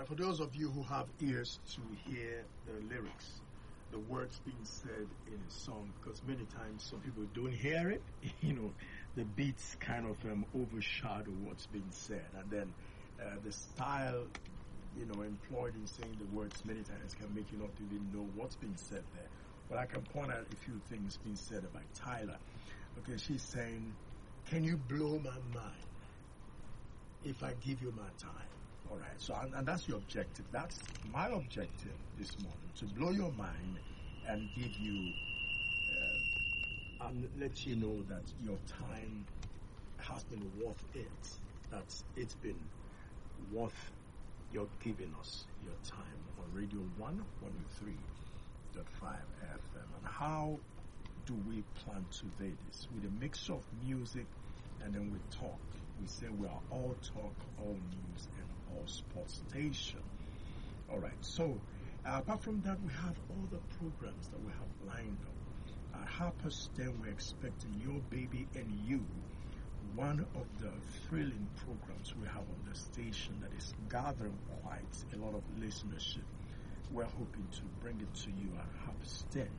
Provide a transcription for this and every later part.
for those of you who have ears to hear the lyrics, the words being said in a song, because many times some people don't hear it, the beats kind of overshadow what's being said, and then the style, employed in saying the words many times can make you not even know what's being said there. But I can point out a few things being said by Tyler. Okay, she's saying, can you blow my mind if I give you my time? All right, so and that's your objective. That's my objective this morning, to blow your mind and give you, and let you know that your time has been worth it. That it's been worth your giving us your time on Radio 103.5 FM. And how do we plan to do this? With a mixture of music and then we talk. We say we are all talk, all news, and all sports station. All right, so apart from that, we have all the programs that we have lined up. At Harper's Den, we're expecting Your Baby and You, one of the thrilling programs we have on the station that is gathering quite a lot of listenership. We're hoping to bring it to you at Harper's Den.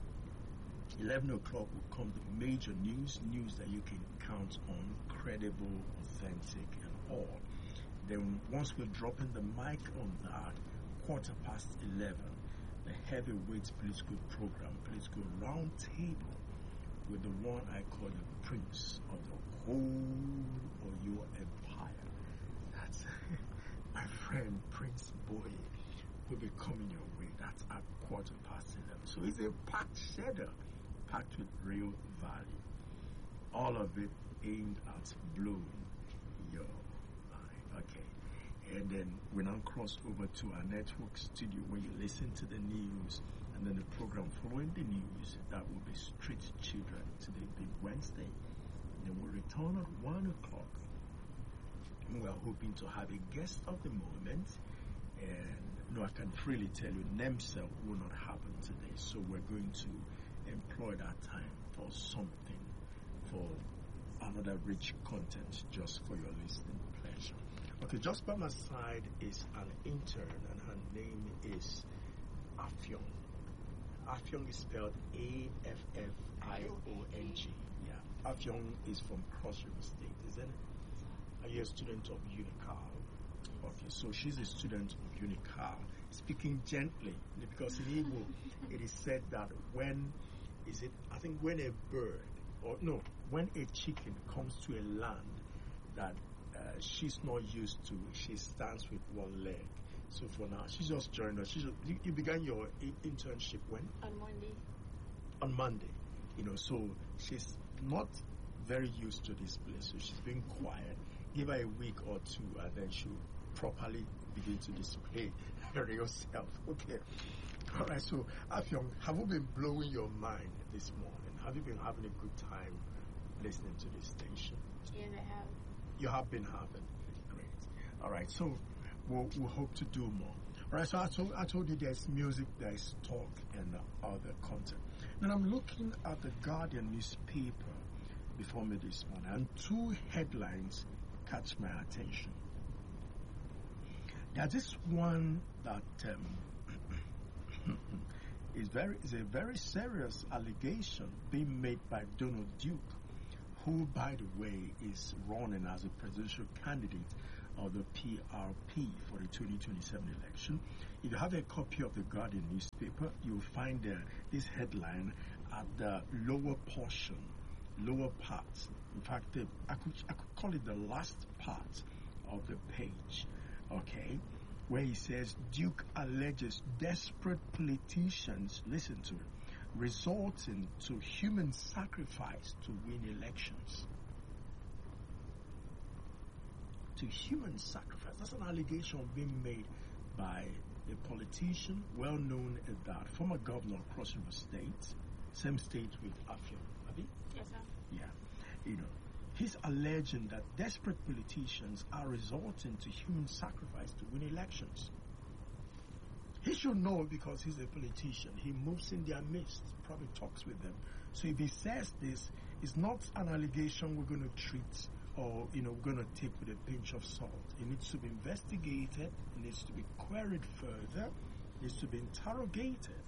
11 o'clock will come the major news that you can count on, credible, authentic, and all. Then once we're dropping the mic on that, 11:15, the heavyweight political program, political round table, with the one I call the Prince of the whole Oyo Empire. That's my friend Prince Boy will be coming your way. That's at 11:15. So it's a packed schedule, packed with real value. All of it aimed at blowing your mind. Okay. And then we now cross over to our network studio where you listen to the news, and then the program following the news, that will be Street Children. Today being Wednesday. And then we'll return at 1 o'clock. And we are hoping to have a guest of the moment. And I can freely tell you, NEMSA will not happen today. So we're going to employ that time for something, for another rich content, just for your listening pleasure. Okay, just by my side is an intern, and her name is Affiong. Affiong is spelled Affiong. Yeah, Affiong is from Cross River State, isn't it? Are you a student of UNICAL? Okay, so she's a student of UNICAL. Speaking gently, because in Igbo it is said that when a bird, when a chicken comes to a land that she's not used to, she stands with one leg. So for now, she's just joined us. You began your internship when? On Monday. So she's not very used to this place, so she's being quiet. Give her a week or two, and then she'll properly begin to display herself. Okay. All right, so Affiong, have you been blowing your mind this morning? Have you been having a good time listening to this station? Yes, I have. You have been having. Great. All right, so we'll hope to do more. All right, so I told you there's music, there's talk, and other content. Then I'm looking at the Guardian newspaper before me this morning, and two headlines catch my attention. There's this one that is a very serious allegation being made by Donald Duke, who, by the way, is running as a presidential candidate of the PRP for the 2027 election. If you have a copy of the Guardian newspaper, you'll find this headline at the lower part. In fact, I could call it the last part of the page, okay, where he says, Duke alleges desperate politicians, listen to it, resulting to human sacrifice to win elections. To human sacrifice. That's an allegation being made by a politician, well known as that, former governor of Cross River State, same state with Affiong, Abi? Yes, sir. Yeah. He's alleging that desperate politicians are resorting to human sacrifice to win elections. He should know because he's a politician. He moves in their midst, probably talks with them. So if he says this, it's not an allegation we're going to treat or we're going to take with a pinch of salt. It needs to be investigated. It needs to be queried further. It needs to be interrogated.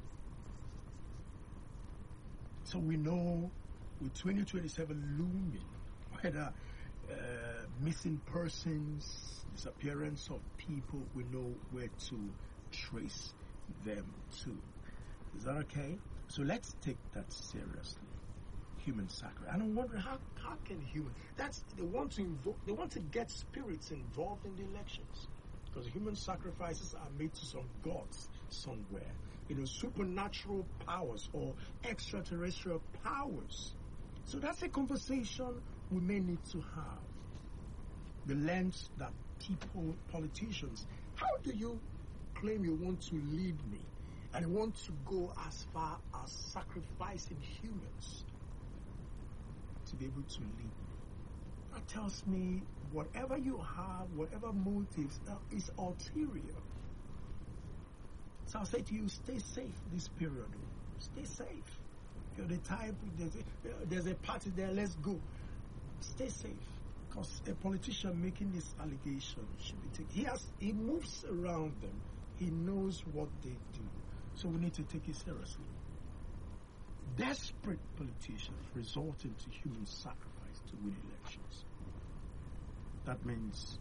So we know with 2027 looming, whether missing persons, disappearance of people, we know where to trace them to. Is that okay? So let's take that seriously. Human sacrifice. And I'm wondering how can human? They want to get spirits involved in the elections, because human sacrifices are made to some gods somewhere. Supernatural powers or extraterrestrial powers. So that's a conversation we may need to have. The lens that politicians, how do you claim you want to lead me and want to go as far as sacrificing humans to be able to lead me? That tells me whatever you have, whatever motives, is ulterior. So I'll say to you, stay safe this period. Stay safe. You're the type, there's a party there, let's go. Stay safe. Because a politician making this allegation should be taken. He moves around them. He knows what they do. So we need to take it seriously. Desperate politicians resorting to human sacrifice to win elections. That means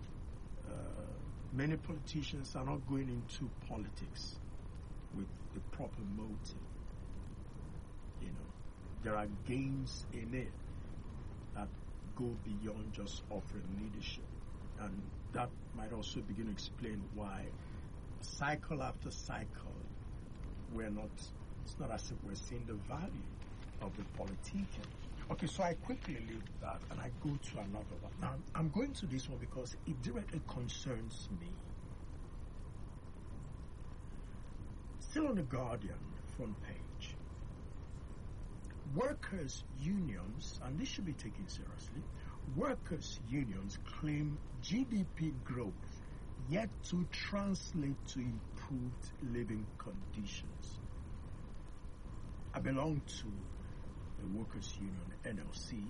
many politicians are not going into politics with the proper motive. There are gains in it that go beyond just offering leadership. And that might also begin to explain why cycle after cycle, it's not as if we're seeing the value of the politician. Okay, so I quickly leave that and I go to another one. Now, I'm going to this one because it directly concerns me. Still on the Guardian front page. Workers' unions, and this should be taken seriously, workers' unions claim GDP growth yet to translate to improved living conditions. I belong to the workers' union, NLC,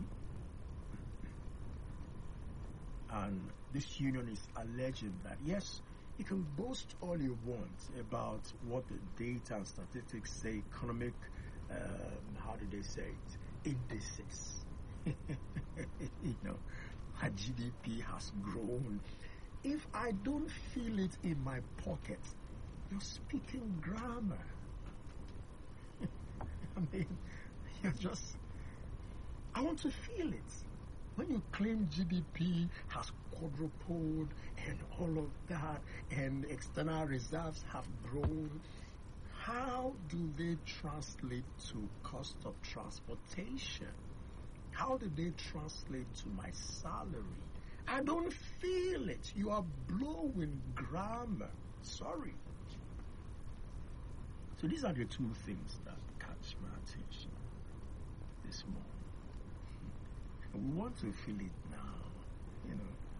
and this union is alleging that, yes, you can boast all you want about what the data and statistics say, economic, how do they say it, indices. Our GDP has grown. If I don't feel it in my pocket, you're speaking grammar. I want to feel it. When you claim GDP has quadrupled and all of that, and external reserves have grown, how do they translate to cost of transportation? How do they translate to my salary? I don't feel it. You are blowing grammar. Sorry. So these are the two things that catch my attention this morning. We want to feel it now,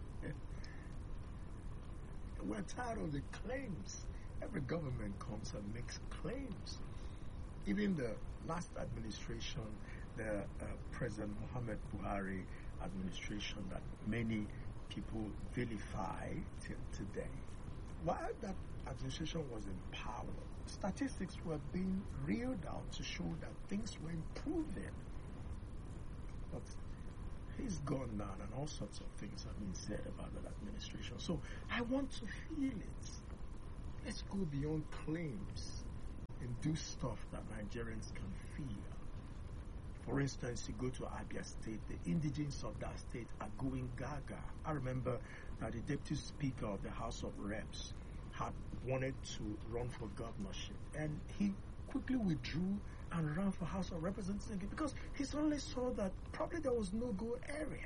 We're tired of the claims. Every government comes and makes claims. Even the last administration, the President Muhammad Buhari administration that many people vilify till today. While that administration was in power, statistics were being reeled out to show that things were improving. But he's gone now, and all sorts of things have been said about that administration. So I want to feel it. Let's go beyond claims and do stuff that Nigerians can feel. For instance, you go to Abia State, the indigents of that state are going gaga. I remember that the Deputy Speaker of the House of Reps had wanted to run for governorship, and he quickly withdrew and ran for House of Representatives because he suddenly saw that probably there was no go area.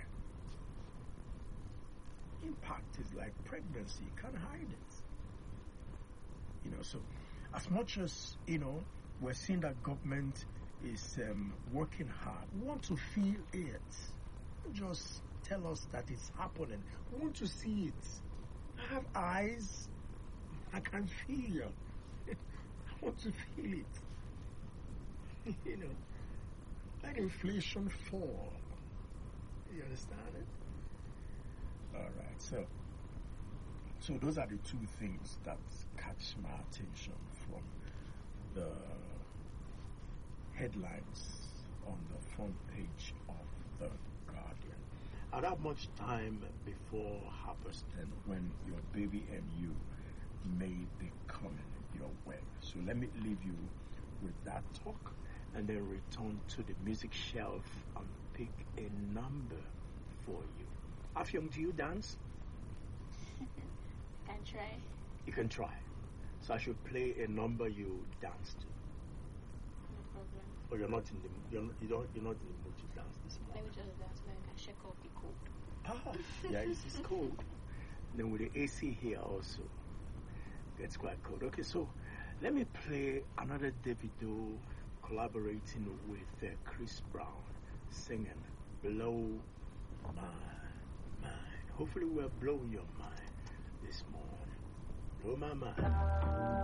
Impact is like pregnancy, you can't hide it. So as much as, we're seeing that government is working hard, we want to feel it. Don't just tell us that it's happening. We want to see it. I have eyes. I can feel. I want to feel it. Let inflation fall. You understand it? All right. So those are the two things that catch my attention from the headlines on the front page of the Guardian. I don't have much time before Harveston when your baby and you may be coming your way. So let me leave you with that talk and then return to the music shelf and pick a number for you. Afyong, do you dance? Can try. You can try. So I should play a number you dance to. No problem. Or you're not in the you're not in the mood to dance this Let morning. me just dance like I shake off the cold. Yeah, it's cold. Then with the AC here also, it's quite cold. Okay, so let me play another Davido collaborating with Chris Brown, singing "Blow My Mind." Hopefully, we'll blow your mind this morning. Blow my mind.